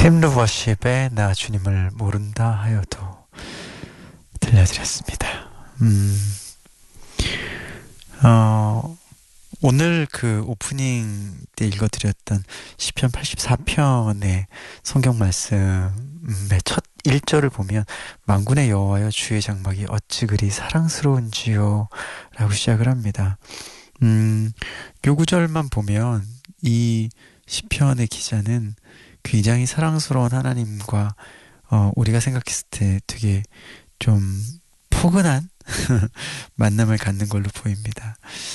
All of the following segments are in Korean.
팀루버십의 나 주님을 모른다 하여도 들려드렸습니다. 오늘 그 오프닝 때 읽어드렸던 시편 84편의 성경 말씀의 첫 1절을 보면 만군의 여호와여 주의 장막이 어찌 그리 사랑스러운지요 라고 시작을 합니다. 요 구절만 보면 이 시편의 기자는 굉장히 사랑스러운 하나님과 우리가 생각했을 때 되게 좀 포근한 만남을 갖는 걸로 보입니다.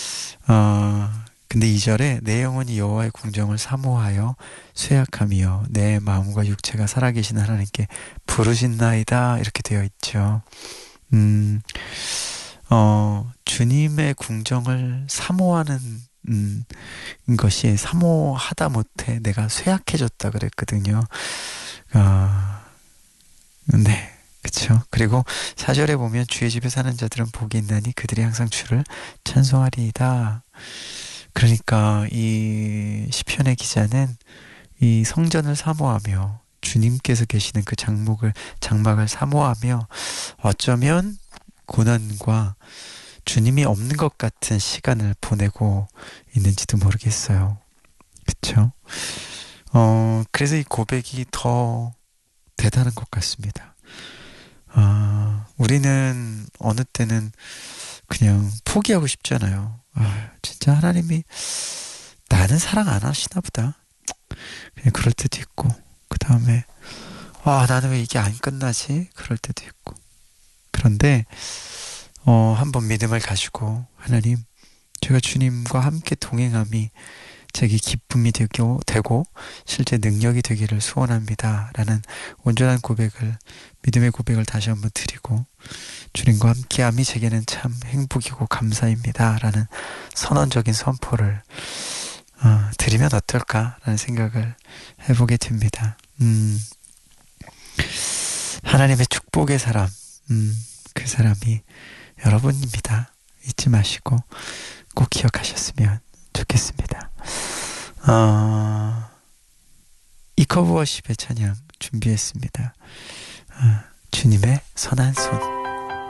근데 2절에 내 영혼이 여호와의 궁정을 사모하여 쇠약하며 내 마음과 육체가 살아계신 하나님께 부르짖나이다 이렇게 되어 있죠. 주님의 궁정을 사모하는 것이 사모하다 못해 내가 쇠약해졌다 그랬거든요. 네. 그쵸. 그리고 4절에 보면 주의 집에 사는 자들은 복이 있나니 그들이 항상 주를 찬송하리이다. 그러니까 이 시편의 기자는 이 성전을 사모하며 주님께서 계시는 그 장막을 사모하며 어쩌면 고난과 주님이 없는 것 같은 시간을 보내고 있는지도 모르겠어요. 그쵸? 그래서 이 고백이 더 대단한 것 같습니다. 우리는 어느 때는 그냥 포기하고 싶잖아요. 진짜 하나님이 나는 사랑 안 하시나 보다. 그냥 그럴 때도 있고, 그 다음에, 나는 왜 이게 안 끝나지? 그럴 때도 있고. 그런데, 한번 믿음을 가지고, 하나님, 제가 주님과 함께 동행함이 제게 기쁨이 되고 실제 능력이 되기를 소원합니다. 라는 온전한 믿음의 고백을 다시 한번 드리고 주님과 함께함이 제게는 참 행복이고 감사입니다. 라는 선언적인 선포를 드리면 어떨까라는 생각을 해보게 됩니다. 하나님의 축복의 사람, 그 사람이 여러분입니다. 잊지 마시고 꼭 기억하셨으면 좋겠습니다. 이커브워십의 찬양 준비했습니다. 주님의 선한 손.